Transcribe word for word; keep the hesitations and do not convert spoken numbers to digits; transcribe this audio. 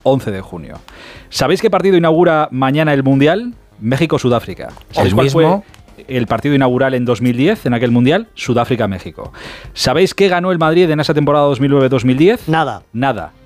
once de junio. ¿Sabéis qué partido inaugura mañana el Mundial? México-Sudáfrica. ¿Sabéis ¿El cuál mismo? fue el partido inaugural en dos mil diez, en aquel Mundial? Sudáfrica-México. ¿Sabéis qué ganó el Madrid en esa temporada dos mil nueve dos mil diez? Nada. Nada.